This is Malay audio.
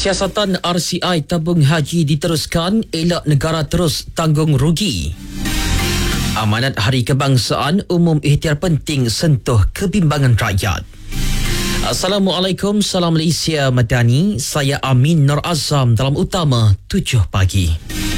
Siasatan RCI tabung haji diteruskan, elak negara terus tanggung rugi. Amanat Hari Kebangsaan umum ikhtiar penting sentuh kebimbangan rakyat. Assalamualaikum, salam Malaysia Madani. Saya Amin Nur Azam dalam Utama 7 pagi.